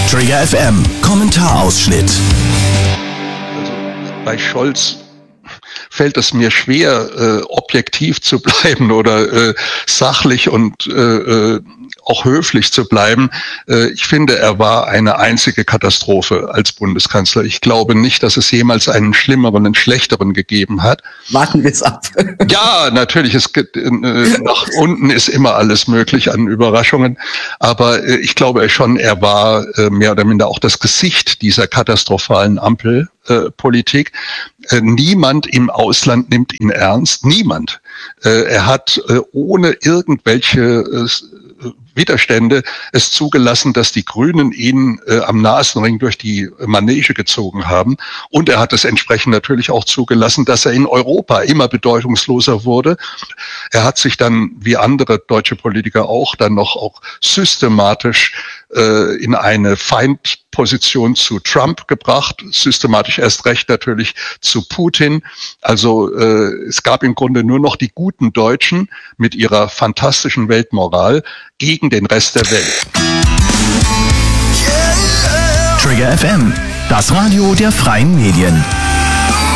Trigger FM Kommentarausschnitt. Also bei Scholz fällt es mir schwer, objektiv zu bleiben oder sachlich und auch höflich zu bleiben. Ich finde, er war eine einzige Katastrophe als Bundeskanzler. Ich glaube nicht, dass es jemals einen schlimmeren, einen schlechteren gegeben hat. Warten wir es ab. Ja, natürlich, nach unten ist immer alles möglich an Überraschungen. Aber ich glaube schon, er war mehr oder minder auch das Gesicht dieser katastrophalen Ampelpolitik. Niemand im Ausland nimmt ihn ernst. Niemand. Er hat ohne irgendwelche Widerstände es zugelassen, dass die Grünen ihn am Nasenring durch die Manege gezogen haben. Und er hat es entsprechend natürlich auch zugelassen, dass er in Europa immer bedeutungsloser wurde. Er hat sich dann, wie andere deutsche Politiker auch, dann noch auch systematisch in eine Feindposition zu Trump gebracht, systematisch erst recht natürlich zu Putin. Also es gab im Grunde nur noch die guten Deutschen mit ihrer fantastischen Weltmoral gegen den Rest der Welt. Trigger FM, das Radio der freien Medien.